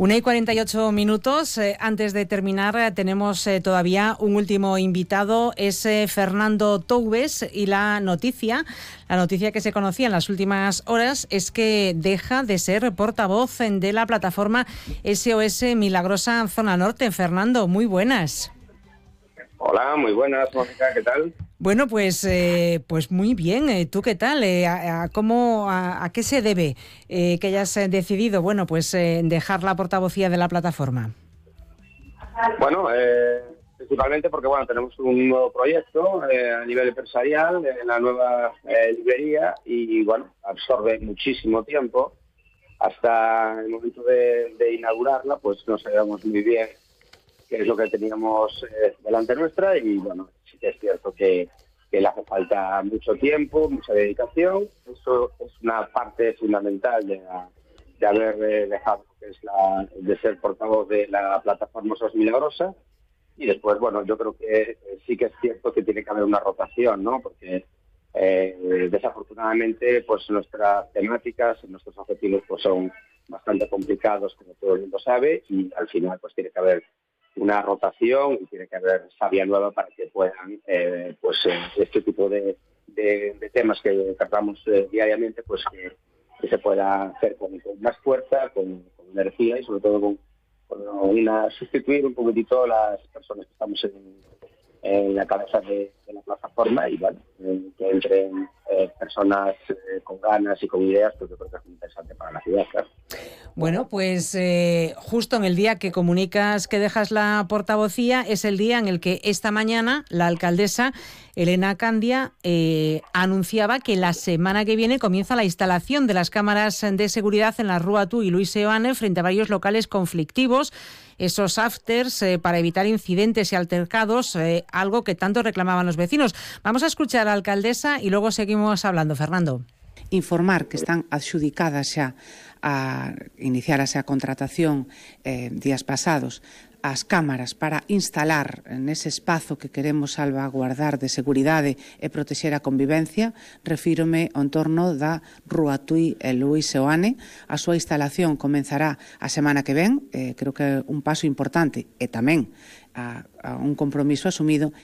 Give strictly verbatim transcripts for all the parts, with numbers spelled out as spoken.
Una y cuarenta y ocho minutos. Eh, antes de terminar, eh, tenemos eh, todavía un último invitado. Es eh, Fernando Toubes, y la noticia, la noticia que se conocía en las últimas horas es que deja de ser portavoz de la plataforma S O S Milagrosa Zona Norte. Fernando, muy buenas. Hola, muy buenas, Mónica, ¿qué tal? Bueno, pues eh, pues muy bien. Eh, ¿Tú qué tal? Eh, a, a, ¿cómo, a, ¿A qué se debe eh, que hayas decidido, bueno, pues eh, dejar la portavocía de la plataforma? Bueno, eh, principalmente porque bueno tenemos un nuevo proyecto eh, a nivel empresarial en la nueva eh, librería y bueno, absorbe muchísimo tiempo. Hasta el momento de, de inaugurarla, pues no sabíamos muy bien qué es lo que teníamos eh, delante nuestra y bueno, sí que es cierto que, que le hace falta mucho tiempo, mucha dedicación. Eso es una parte fundamental de, la, de haber eh, dejado que es la, de ser portavoz de la plataforma S O S Milagrosa. Y después, bueno, yo creo que eh, sí que es cierto que tiene que haber una rotación, ¿no? Porque eh, desafortunadamente, pues nuestras temáticas, nuestros objetivos, pues son bastante complicados, como todo el mundo sabe, y al final, pues tiene que haber una rotación y tiene que haber savia nueva para que puedan, eh, pues eh, este tipo de, de, de temas que tratamos eh, diariamente, pues que, que se pueda hacer con, con más fuerza, con, con energía y sobre todo con, con una, sustituir un poquitito a las personas que estamos en, en la cabeza de, de la plataforma y bueno, eh, que entren eh, personas eh, con ganas y con ideas, pues yo creo que es muy interesante para la ciudad, claro. Bueno, pues eh, justo en el día que comunicas que dejas la portavocía es el día en el que esta mañana la alcaldesa Elena Candia eh, anunciaba que la semana que viene comienza la instalación de las cámaras de seguridad en la Rúa Tú y Luis Seoane frente a varios locales conflictivos, esos afters eh, para evitar incidentes y altercados, eh, algo que tanto reclamaban los vecinos. Vamos a escuchar a la alcaldesa y luego seguimos hablando, Fernando. Informar que están adxudicadas xa a iniciar a contratación eh, días pasados as cámaras para instalar nese espazo que queremos salvaguardar de seguridade e protexer a convivencia. Refírome ao entorno da Rúa Tui e Luis Seoane. A súa instalación comenzará a semana que ven, eh, creo que é un paso importante e tamén a, a un compromiso asumido.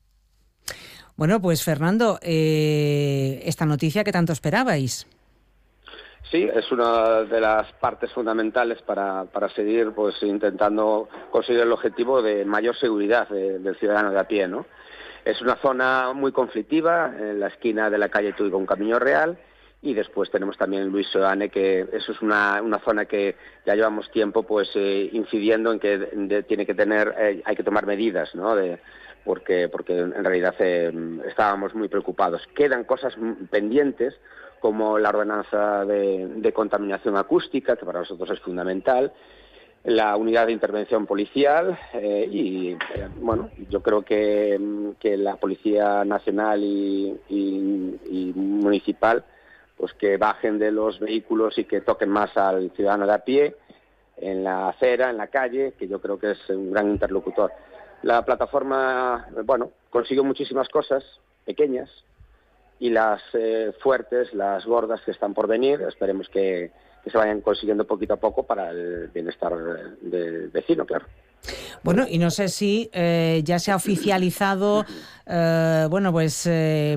Bueno, pues Fernando, eh, esta noticia que tanto esperabais. Sí, es una de las partes fundamentales para, para seguir pues intentando conseguir el objetivo de mayor seguridad de, del ciudadano de a pie, ¿no? Es una zona muy conflictiva, en la esquina de la calle Tuy con Camino Real, y después tenemos también Luis Seoane, que eso es una, una zona que ya llevamos tiempo pues eh, incidiendo en que de, tiene que tener, eh, hay que tomar medidas, ¿no? De, porque porque en realidad eh, estábamos muy preocupados. Quedan cosas pendientes, como la ordenanza de, de contaminación acústica, que para nosotros es fundamental, la unidad de intervención policial eh, y, eh, bueno, yo creo que, que la Policía Nacional y, y, y municipal, pues que bajen de los vehículos y que toquen más al ciudadano de a pie, en la acera, en la calle, que yo creo que es un gran interlocutor. La plataforma, bueno, consiguió muchísimas cosas pequeñas y las eh, fuertes, las gordas que están por venir, esperemos que, que se vayan consiguiendo poquito a poco para el bienestar del vecino, claro. Bueno, y no sé si eh, ya se ha oficializado, eh, bueno, pues eh,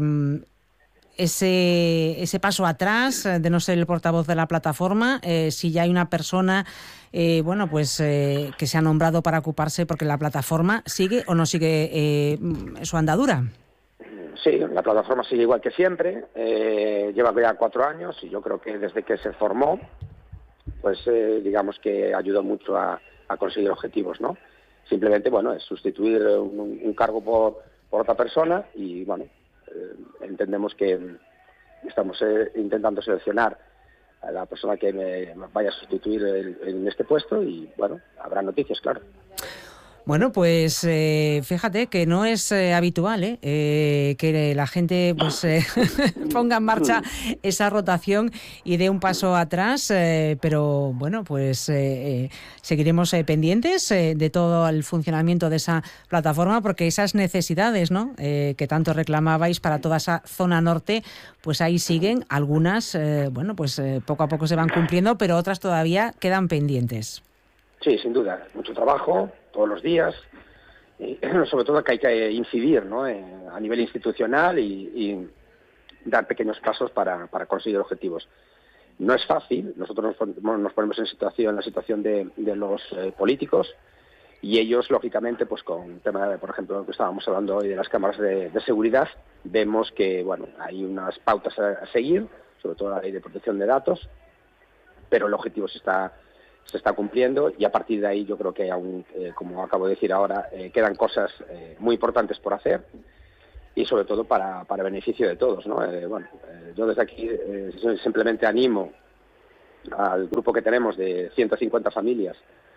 ese, ese paso atrás de no ser el portavoz de la plataforma, eh, si ya hay una persona Eh, bueno, pues eh, que se ha nombrado para ocuparse, porque la plataforma sigue o no sigue eh, su andadura. Sí, la plataforma sigue igual que siempre, eh, lleva ya cuatro años y yo creo que desde que se formó, pues eh, digamos que ayudó mucho a, a conseguir objetivos, ¿no? Simplemente, bueno, es sustituir un, un cargo por, por otra persona y, bueno, eh, entendemos que estamos eh, intentando seleccionar a la persona que me vaya a sustituir en, en este puesto y, bueno, habrá noticias, claro. Bueno, pues eh, fíjate que no es eh, habitual ¿eh? Eh, que la gente pues eh, ponga en marcha esa rotación y dé un paso atrás, eh, pero bueno, pues eh, eh, seguiremos eh, pendientes eh, de todo el funcionamiento de esa plataforma, porque esas necesidades, ¿no? eh, que tanto reclamabais para toda esa zona norte, pues ahí siguen. Algunas, eh, bueno, pues eh, poco a poco se van cumpliendo, pero otras todavía quedan pendientes. Sí, sin duda, mucho trabajo, todos los días, y sobre todo que hay que incidir, ¿no?, eh, a nivel institucional y, y dar pequeños pasos para, para conseguir objetivos. No es fácil, nosotros nos, nos ponemos en situación, en la situación de, de los eh, políticos, y ellos, lógicamente, pues con el tema, de, por ejemplo, lo que estábamos hablando hoy de las cámaras de, de seguridad, vemos que, bueno, hay unas pautas a, a seguir, sobre todo la ley de protección de datos, pero el objetivo se está, se está cumpliendo, y a partir de ahí yo creo que aún, eh, como acabo de decir ahora, eh, quedan cosas eh, muy importantes por hacer, y sobre todo para, para beneficio de todos, ¿no? Eh, bueno, eh, yo desde aquí eh, simplemente animo al grupo que tenemos de ciento cincuenta familias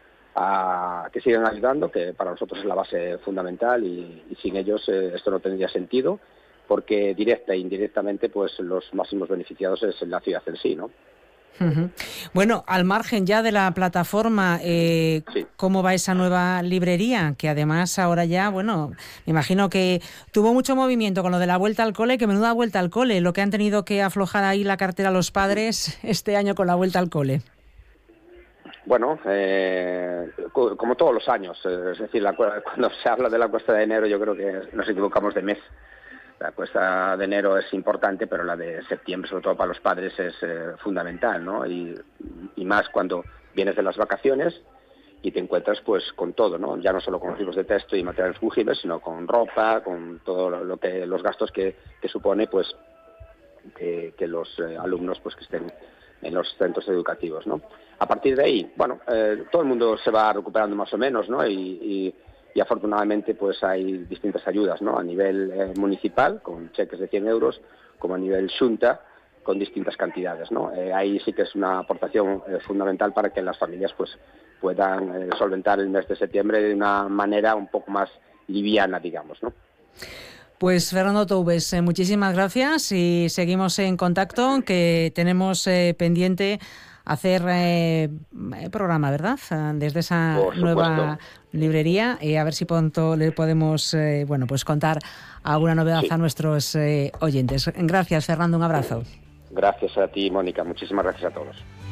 a que sigan ayudando, que para nosotros es la base fundamental, y, y sin ellos eh, esto no tendría sentido, porque directa e indirectamente pues los máximos beneficiados es la ciudad en sí, ¿no? Uh-huh. Bueno, al margen ya de la plataforma, eh, sí. ¿Cómo va esa nueva librería? Que además ahora ya, bueno, me imagino que tuvo mucho movimiento con lo de la vuelta al cole, que menuda vuelta al cole, lo que han tenido que aflojar ahí la cartera los padres este año con la vuelta al cole. Bueno, eh, como todos los años, es decir, la, cuando se habla de la cuesta de enero yo creo que nos equivocamos de mes. La cuesta de enero es importante, pero la de septiembre, sobre todo para los padres, es eh, fundamental, ¿no? Y, y más cuando vienes de las vacaciones y te encuentras pues con todo, ¿no? Ya no solo con los libros de texto y materiales fungibles, sino con ropa, con todo lo que los gastos que, que supone pues que, que los eh, alumnos pues que estén en los centros educativos, ¿no? A partir de ahí, bueno, eh, todo el mundo se va recuperando más o menos, ¿no? Y, y, y afortunadamente pues hay distintas ayudas, ¿no? A nivel eh, municipal, con cheques de cien euros, como a nivel Xunta, con distintas cantidades, ¿no? Eh, ahí sí que es una aportación eh, fundamental para que las familias pues puedan eh, solventar el mes de septiembre de una manera un poco más liviana, digamos, ¿no? Pues Fernando Toubes, eh, muchísimas gracias y seguimos en contacto, que tenemos eh, pendiente hacer eh, programa, ¿verdad? Desde esa nueva librería, y eh, a ver si pronto le podemos eh, bueno, pues contar alguna novedad sí. a nuestros eh, oyentes. Gracias, Fernando, un abrazo. Gracias a ti, Mónica. Muchísimas gracias a todos.